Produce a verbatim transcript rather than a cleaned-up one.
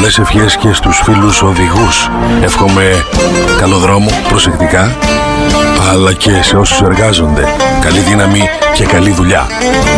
Πολλές ευχές και στους φίλους οδηγούς. Εύχομαι καλό δρόμο, προσεκτικά, αλλά και σε όσους εργάζονται. Καλή δύναμη και καλή δουλειά.